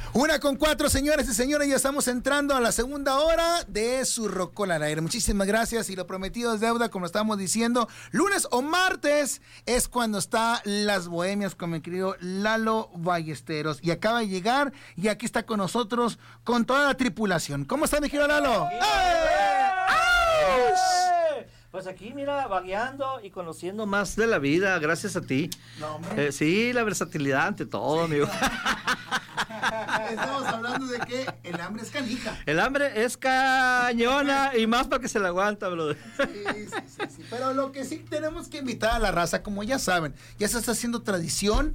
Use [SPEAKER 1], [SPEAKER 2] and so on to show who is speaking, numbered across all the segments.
[SPEAKER 1] 1:04, señores y señores, ya estamos entrando a la segunda hora de su Rocola al Aire. Muchísimas gracias, y lo prometido es deuda, como estamos diciendo. Lunes o martes es cuando está Las Bohemias con mi querido Lalo Ballesteros. Y acaba de llegar, y aquí está con nosotros, con toda la tripulación. ¿Cómo está, mi querido Lalo?
[SPEAKER 2] Pues aquí, mira, vagueando y conociendo más de la vida, gracias a ti.
[SPEAKER 1] No,
[SPEAKER 2] sí, la versatilidad ante todo, amigo.
[SPEAKER 1] Estamos hablando de que el hambre es canija.
[SPEAKER 2] El hambre es cañona y más para que se la aguanta, brother.
[SPEAKER 1] Sí. Pero lo que sí tenemos que invitar a la raza, como ya saben, ya se está haciendo tradición,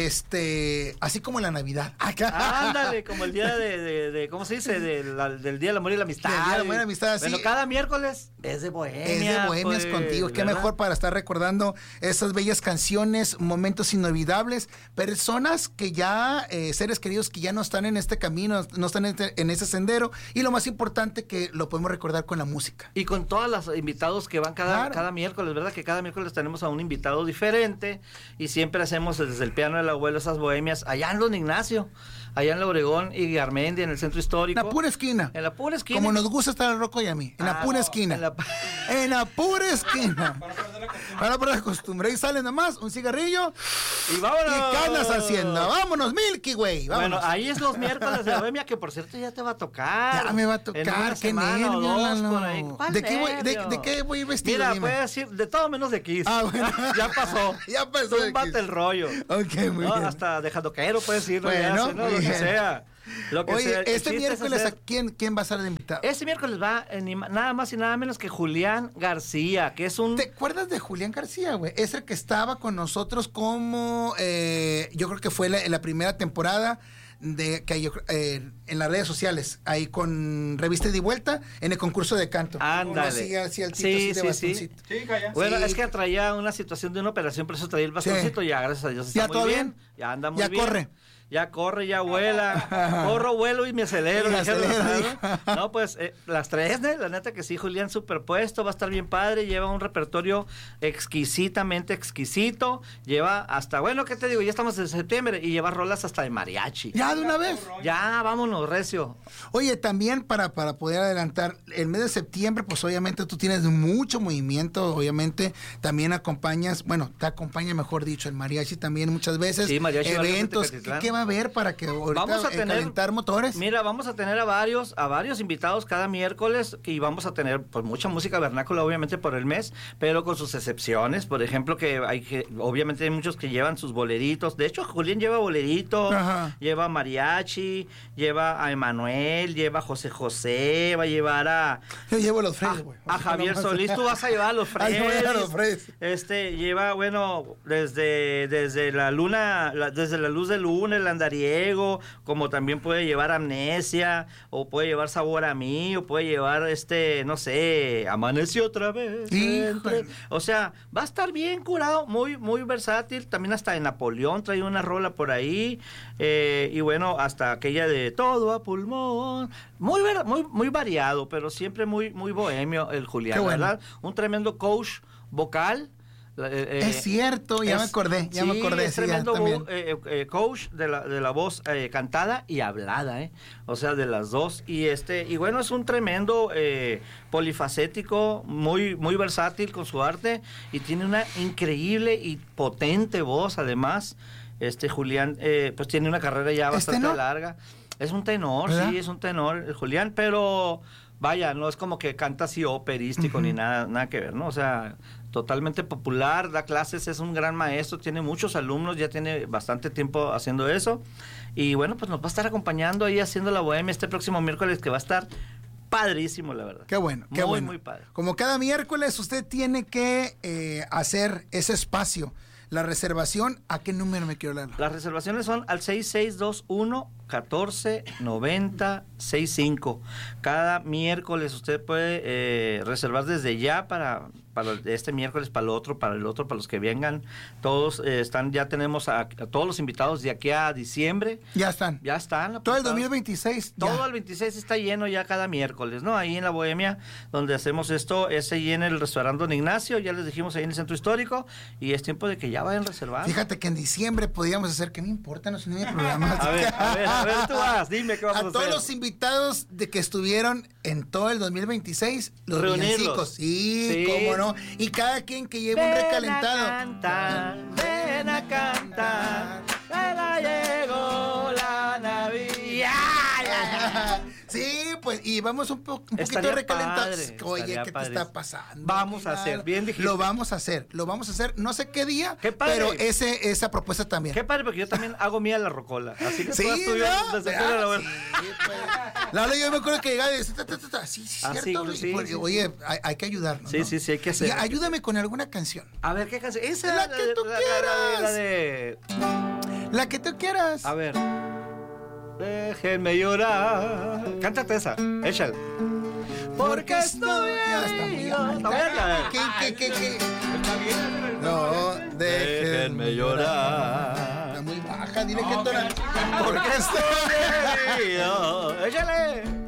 [SPEAKER 1] así como la Navidad. Acá.
[SPEAKER 2] Ándale, como el día de ¿cómo se dice? Del Día del Amor y la Amistad.
[SPEAKER 1] El Día del Amor y la Amistad, sí.
[SPEAKER 2] Bueno, cada miércoles es de Bohemia.
[SPEAKER 1] Es de Bohemias pues, contigo. Qué mejor para estar recordando esas bellas canciones, momentos inolvidables, personas que ya, seres queridos que ya no están en este camino, no están en ese sendero, y lo más importante que lo podemos recordar con la música.
[SPEAKER 2] Y con todos los invitados que van cada miércoles, ¿verdad? Que cada miércoles tenemos a un invitado diferente, y siempre hacemos desde el piano del abuelo esas bohemias allá en Don Ignacio, allá en la Obregón y Garmendia, en el centro histórico.
[SPEAKER 1] En la pura esquina.
[SPEAKER 2] En la pura esquina.
[SPEAKER 1] Como nos gusta estar al Rocco y a mí. En la pura esquina. En la pura esquina. Para perder la costumbre. Ahí sale nomás un cigarrillo.
[SPEAKER 2] Y vámonos.
[SPEAKER 1] ¿Y qué andas haciendo? Vámonos, Milky Way. Vámonos.
[SPEAKER 2] Bueno, ahí es los miércoles de Bohemia, que por cierto ya te va a tocar.
[SPEAKER 1] Ya me va a tocar. Qué nervio. ¿De qué voy vestido?
[SPEAKER 2] Mira, puedes decir de todo menos de Kiss.
[SPEAKER 1] Bueno.
[SPEAKER 2] Ya pasó.
[SPEAKER 1] Ya pasó.
[SPEAKER 2] Túmbate el rollo.
[SPEAKER 1] Ok, muy bien.
[SPEAKER 2] Hasta dejando caero puedes ir.
[SPEAKER 1] Bueno,
[SPEAKER 2] lo que sea.
[SPEAKER 1] Oye, este miércoles, ¿a quién va a ser de invitado?
[SPEAKER 2] Este miércoles va nada más y nada menos que Julián García, que es un...
[SPEAKER 1] ¿Te acuerdas de Julián García, güey? Es el que estaba con nosotros como, yo creo que fue la primera temporada de que en las redes sociales, ahí con Revista de Vuelta, en el concurso de canto.
[SPEAKER 2] Ándale.
[SPEAKER 1] Sí.
[SPEAKER 2] Bueno, es que traía una situación de una operación, por eso traía el bastoncito, ya gracias a Dios está muy bien. Ya anda muy bien. Ya corre, ya vuela. Corro, vuelo y me acelero. No, pues las tres, ¿no? La neta que sí, Julián superpuesto, va a estar bien padre. Lleva un repertorio exquisitamente exquisito. Lleva hasta, bueno, ¿qué te digo? Ya estamos en septiembre y lleva rolas hasta de mariachi.
[SPEAKER 1] ¿Ya de una vez?
[SPEAKER 2] Ya, vámonos, recio.
[SPEAKER 1] Oye, también para poder adelantar, el mes de septiembre, pues obviamente tú tienes mucho movimiento, obviamente también acompañas, te acompaña, mejor dicho, el mariachi también muchas veces.
[SPEAKER 2] Sí, mariachi.
[SPEAKER 1] Eventos, ¿qué va a haber para que ahorita
[SPEAKER 2] vamos a
[SPEAKER 1] calentar motores?
[SPEAKER 2] Mira, vamos a tener a varios invitados cada miércoles, y vamos a tener pues mucha música vernácula, obviamente, por el mes, pero con sus excepciones. Por ejemplo, obviamente hay muchos que llevan sus boleritos. De hecho, Julián lleva bolerito, lleva mariachi, lleva a Emanuel, lleva a José José, va a llevar
[SPEAKER 1] Yo llevo los Freyes, güey.
[SPEAKER 2] A Javier Solís, tú vas a llevar a los Freyes. Lleva, bueno, desde la luna, desde la luz de luna, el andariego, como también puede llevar Amnesia, o puede llevar Sabor a mí, o puede llevar no sé, Amaneció otra vez. O sea, va a estar bien curado, muy, muy versátil. También hasta de Napoleón trae una rola por ahí, y bueno, hasta aquella de Todo a Pulmón. Muy variado, pero siempre muy, muy bohemio el Julián, ¿verdad? Un tremendo coach vocal.
[SPEAKER 1] Es cierto, ya me acordé.
[SPEAKER 2] Es tremendo coach de la voz cantada y hablada, o sea, de las dos. Y bueno, es un tremendo polifacético, muy, muy versátil con su arte, y tiene una increíble y potente voz, además. Julián, pues tiene una carrera ya bastante larga. Es un tenor, ¿verdad? Sí, es un tenor, Julián, pero vaya, no es como que canta así operístico ni nada que ver, ¿no? O sea, totalmente popular, da clases, es un gran maestro, tiene muchos alumnos, ya tiene bastante tiempo haciendo eso. Y bueno, pues nos va a estar acompañando ahí haciendo la bohemia este próximo miércoles, que va a estar padrísimo, la verdad.
[SPEAKER 1] Qué bueno, qué bueno.
[SPEAKER 2] Muy padre.
[SPEAKER 1] Como cada miércoles, usted tiene que hacer ese espacio. La reservación, ¿a qué número me quiero hablar?
[SPEAKER 2] Las reservaciones son al 6621-1490-65. Cada miércoles usted puede reservar desde ya para para este miércoles, para el otro, para los que vengan. Todos ya tenemos a todos los invitados de aquí a diciembre.
[SPEAKER 1] Ya están.
[SPEAKER 2] Todo
[SPEAKER 1] el 2026.
[SPEAKER 2] Todo el 26 está lleno ya cada miércoles, ¿no? Ahí en la Bohemia, donde hacemos esto, es ahí en el restaurante Don Ignacio, ya les dijimos ahí en el Centro Histórico, y es tiempo de que ya vayan reservando.
[SPEAKER 1] Fíjate que en diciembre podríamos hacer, que no importa, no sé ni mi programa.
[SPEAKER 2] a ver, tú vas, dime qué vamos a hacer.
[SPEAKER 1] A todos los invitados de que estuvieron en todo el 2026, los villancicos. Sí, cómo no. Y cada quien que lleve un recalentado.
[SPEAKER 2] Ven a cantar, ya llegó la Navidad.
[SPEAKER 1] Sí, pues, y vamos un poquito recalentados. Oye, ¿qué te está pasando?
[SPEAKER 2] Vamos a hacer, bien dijiste.
[SPEAKER 1] Lo vamos a hacer, no sé qué día, pero esa propuesta también.
[SPEAKER 2] Qué padre, porque yo también hago mía la rocola, así que
[SPEAKER 1] sí, Lalo, yo me acuerdo que llegaba y decía, sí, cierto.
[SPEAKER 2] Sí,
[SPEAKER 1] oye, hay que ayudarnos.
[SPEAKER 2] Sí, hay que hacer.
[SPEAKER 1] Y ayúdame con alguna canción.
[SPEAKER 2] A ver, ¿qué canción? Esa
[SPEAKER 1] la que tú quieras. La que tú quieras.
[SPEAKER 2] A ver. Déjenme llorar. Cántate esa, échale. Porque estoy herido.
[SPEAKER 1] ¿Qué? No, déjenme llorar. Está muy baja, dile que entonces.
[SPEAKER 2] Porque estoy herido. Échale.